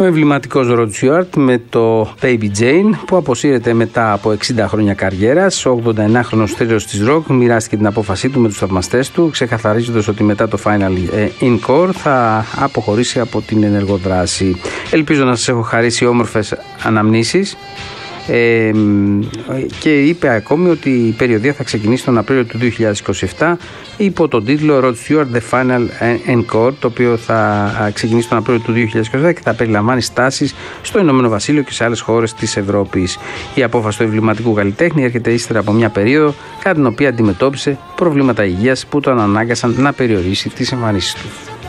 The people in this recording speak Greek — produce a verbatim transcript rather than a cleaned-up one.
Ο εμβληματικός Rod Stewart με το Baby Jane, που αποσύρεται μετά από εξήντα χρόνια καριέρας. Ο ογδονταεννάχρονος θρύλος της rock μοιράστηκε την απόφασή του με τους θαυμαστές του, ξεκαθαρίζοντας ότι μετά το Final Encore θα αποχωρήσει από την ενεργό δράση. Ελπίζω να σας έχω χαρίσει όμορφες αναμνήσεις. Ε, και είπε ακόμη ότι η περιοδεία θα ξεκινήσει τον Απρίλιο του δύο χιλιάδες είκοσι επτά υπό τον τίτλο Rod Stewart The Final Encore, το οποίο θα ξεκινήσει τον Απρίλιο του δύο χιλιάδες είκοσι επτά και θα περιλαμβάνει στάσεις στο Ηνωμένο Βασίλειο και σε άλλες χώρες της Ευρώπης. Η απόφαση του εμβληματικού καλλιτέχνη έρχεται ύστερα από μια περίοδο κατά την οποία αντιμετώπισε προβλήματα υγείας που τον ανάγκασαν να περιορίσει τις εμφανίσεις του.